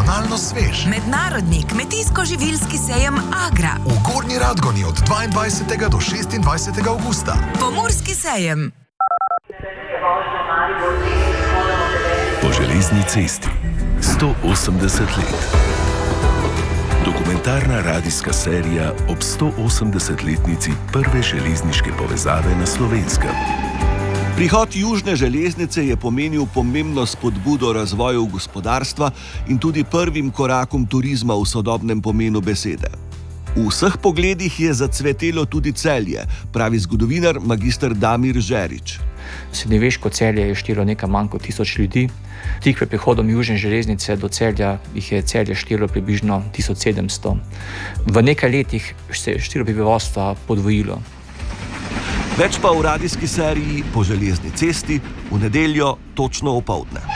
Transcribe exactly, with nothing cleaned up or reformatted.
tradicionalno svež. Mednarodni kmetijsko-živilski sejem Agra. V Gornji Radgoni od dvaindvajsetega do šestindvajsetega avgusta. Pomurski sejem. Po železni cesti. sto osemdeset let. Dokumentarna radijska serija ob sto osemdesetletnici prve železniške povezave na Slovenskem. Prihod južne železnice je pomenil pomembno spodbudo razvoju gospodarstva in tudi prvim korakom turizma v sodobnem pomenu besede. V vseh pogledih je zacvetelo tudi Celje, pravi zgodovinar magister Damir Žerič. Srednjeveško Celje je štelo nekaj manj kot tisoč ljudi. Tik pred prihodom južne železnice do Celja jih je Celje štelo približno tisoč sedemsto. V nekaj letih se je število prebivalstva podvojilo. Več pa v radijski seriji Po železni cesti v nedeljo točno opoldne.